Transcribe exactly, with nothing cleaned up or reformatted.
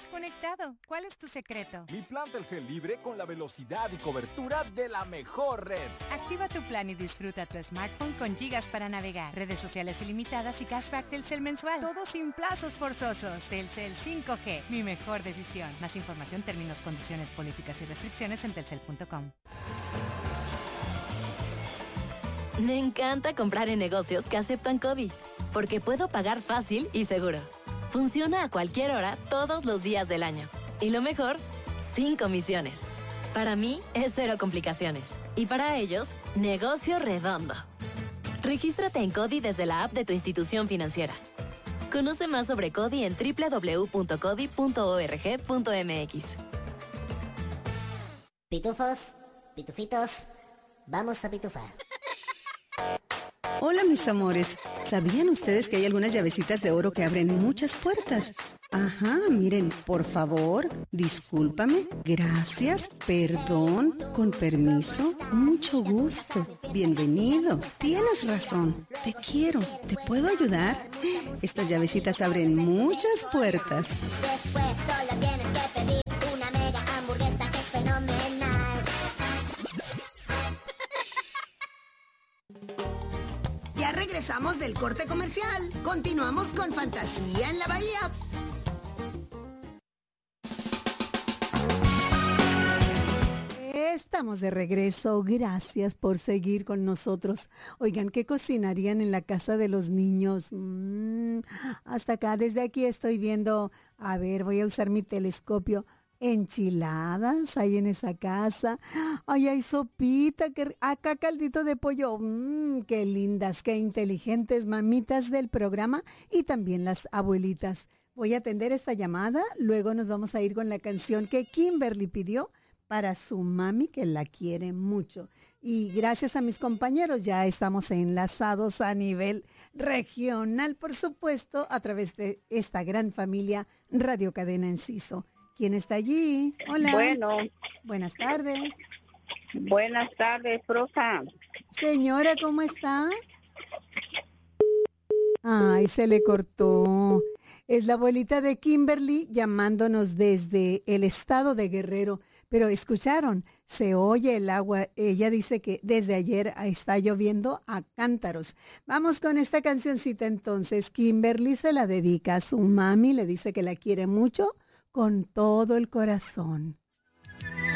estás conectado. ¿Cuál es tu secreto? Mi plan Telcel libre con la velocidad y cobertura de la mejor red. Activa tu plan y disfruta tu smartphone con gigas para navegar, redes sociales ilimitadas y cashback Telcel mensual. Todo sin plazos forzosos. Telcel cinco G, mi mejor decisión. Más información, términos, condiciones, políticas y restricciones en telcel punto com. Me encanta comprar en negocios que aceptan CODI, porque puedo pagar fácil y seguro. Funciona a cualquier hora, todos los días del año. Y lo mejor, sin comisiones. Para mí, es cero complicaciones. Y para ellos, negocio redondo. Regístrate en CODI desde la app de tu institución financiera. Conoce más sobre CODI en doble u doble u doble u punto codi punto org punto m x. Pitufos, pitufitos, vamos a pitufar. Hola mis amores, ¿sabían ustedes que hay algunas llavecitas de oro que abren muchas puertas? Ajá, miren, por favor, discúlpame, gracias, perdón, con permiso, mucho gusto, bienvenido, tienes razón, te quiero, ¿te puedo ayudar? Estas llavecitas abren muchas puertas. Después solo tienes que pedir una mega hamburguesa que es fenomenal. Ya regresamos del corte comercial. Continuamos con Fantasía en la Bahía. Estamos de regreso. Gracias por seguir con nosotros. Oigan, ¿qué cocinarían en la casa de los niños? Mm, hasta acá, desde aquí estoy viendo. A ver, voy a usar mi telescopio. Enchiladas hay en esa casa. Ay, hay sopita, que acá caldito de pollo. Mmm, qué lindas, qué inteligentes mamitas del programa y también las abuelitas. Voy a atender esta llamada, luego nos vamos a ir con la canción que Kimberly pidió para su mami, que la quiere mucho. Y gracias a mis compañeros ya estamos enlazados a nivel regional, por supuesto, a través de esta gran familia Radio Cadena Enciso. ¿Quién está allí? Hola. Bueno. Buenas tardes. Buenas tardes, profa. Señora, ¿cómo está? Ay, se le cortó. Es la abuelita de Kimberly llamándonos desde el estado de Guerrero. Pero escucharon, se oye el agua. Ella dice que desde ayer está lloviendo a cántaros. Vamos con esta cancioncita entonces. Kimberly se la dedica a su mami, le dice que la quiere mucho con todo el corazón.